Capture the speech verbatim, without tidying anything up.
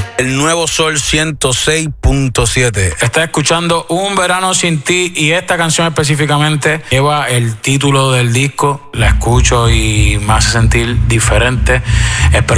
El Nuevo Sol ciento seis punto siete. Estás escuchando Un Verano Sin Ti y esta canción específicamente lleva el título del disco. La escucho y me hace sentir diferente. Espero